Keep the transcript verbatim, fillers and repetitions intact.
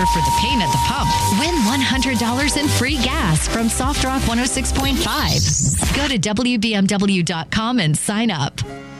or for the pain at the pump. Win one hundred dollars in free gas from Soft Rock one oh six point five. Go to W B M W dot com and sign up.